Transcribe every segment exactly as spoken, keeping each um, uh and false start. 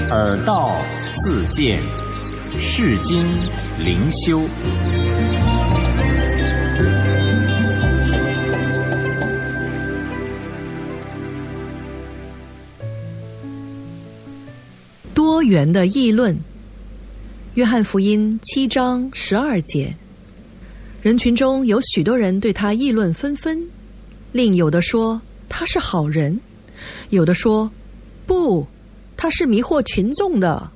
耳道自见，世经灵修。 多元的议论。约翰福音七章十二节，人群中有许多人对他议论纷纷，另有的说他是好人，有的说不，他是迷惑群众的。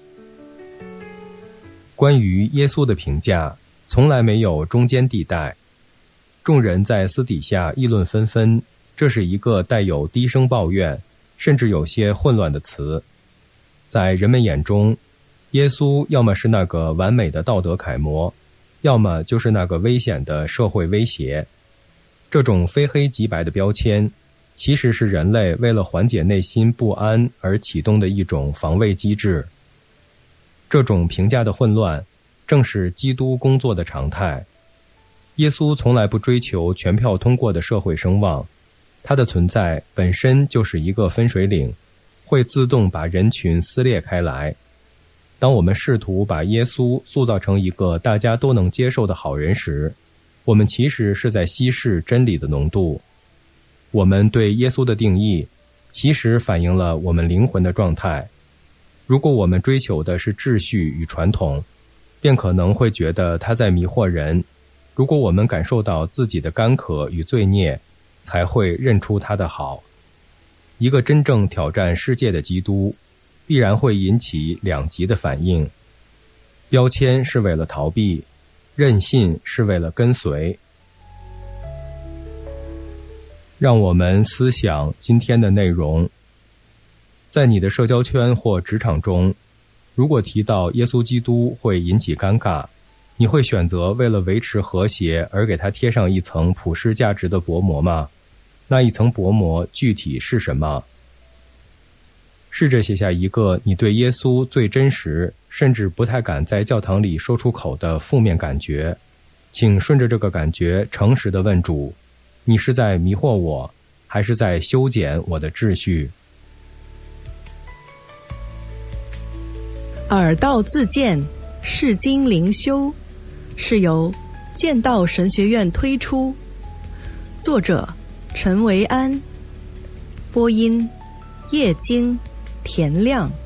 关于耶稣的评价从来没有中间地带，众人在私底下议论纷纷，这是一个带有低声抱怨甚至有些混乱的词。在人们眼中，耶稣要么是那个完美的道德楷模，要么就是那个危险的社会威胁。这种非黑即白的标签其实是人类为了缓解内心不安而启动的一种防卫机制。这种评价的混乱正是基督工作的常态。耶稣从来不追求全票通过的社会声望，他的存在本身就是一个分水岭，会自动把人群撕裂开来。当我们试图把耶稣塑造成一个大家都能接受的好人时，我们其实是在稀释真理的浓度。我们对耶稣的定义其实反映了我们灵魂的状态。如果我们追求的是秩序与传统，便可能会觉得他在迷惑人。如果我们感受到自己的干渴与罪孽，才会认出他的好。一个真正挑战世界的基督必然会引起两极的反应。标签是为了逃避，任性是为了跟随。让我们思想今天的内容。在你的社交圈或职场中，如果提到耶稣基督会引起尴尬，你会选择为了维持和谐而给他贴上一层普世价值的薄膜吗？那一层薄膜具体是什么？试着写下一个你对耶稣最真实，甚至不太敢在教堂里说出口的负面感觉。请顺着这个感觉诚实地问主，你是在迷惑我，还是在修剪我的秩序？ 耳道自见，世经灵修，是由剑道神学院推出，作者陈维安，播音叶京、田亮。